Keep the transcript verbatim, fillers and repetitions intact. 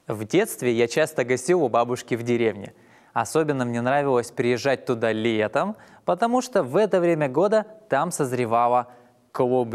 В детстве я часто гостил у бабушки в деревне. Особенно мне нравилось приезжать туда летом, потому что в это время года там созревала клубника.